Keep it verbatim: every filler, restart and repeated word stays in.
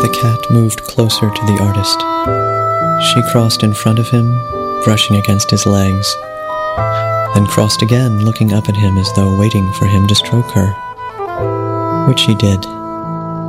The cat moved closer to the artist. She crossed in front of him, brushing against his legs, then crossed again, looking up at him as though waiting for him to stroke her, which he did.